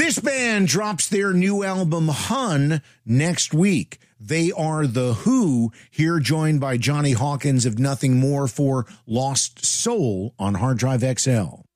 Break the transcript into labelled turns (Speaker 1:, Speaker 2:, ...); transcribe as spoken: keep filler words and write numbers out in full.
Speaker 1: This band drops their new album, Hun, next week. They are The Who, here joined by Johnny Hawkins of Nothing More for Lost Soul on Hard Drive X L.